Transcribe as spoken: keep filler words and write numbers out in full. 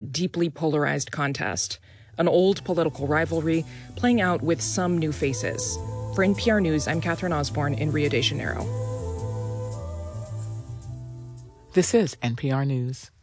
deeply polarized contest, an old political rivalry playing out with some new faces. For N P R News, I'm Catherine Osborne in Rio de Janeiro. This is N P R News.